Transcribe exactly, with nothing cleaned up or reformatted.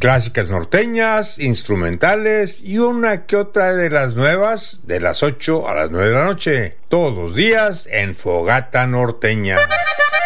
clásicas norteñas, instrumentales y una que otra de las nuevas de las ocho a las nueve de la noche, todos los días en Fogata Norteña.